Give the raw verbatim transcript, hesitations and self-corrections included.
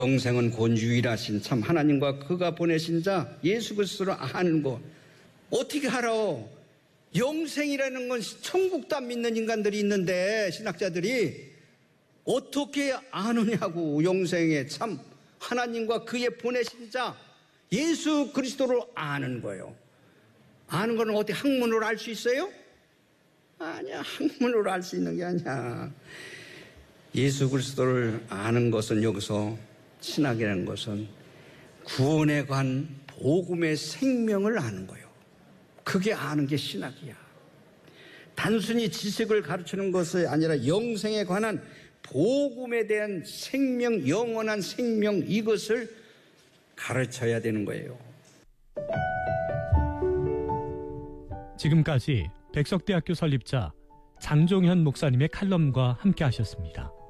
영생은 곧 유일하신 참 하나님과 그가 보내신 자 예수 그리스도를 아는 것. 어떻게 알아? 영생이라는 건 천국도 안 믿는 인간들이 있는데, 신학자들이 어떻게 아느냐고. 영생의 참 하나님과 그의 보내신 자 예수 그리스도를 아는 거예요. 아는 거는 어떻게 학문으로 알 수 있어요? 아니야, 학문으로 알 수 있는 게 아니야. 예수 그리스도를 아는 것은, 여기서 신학이라는 것은 구원에 관한 복음의 생명을 아는 거예요. 그게 아는 게 신학이야. 단순히 지식을 가르치는 것이 아니라 영생에 관한 복음에 대한 생명, 영원한 생명, 이것을 가르쳐야 되는 거예요. 지금까지 백석대학교 설립자 장종현 목사님의 칼럼과 함께 하셨습니다.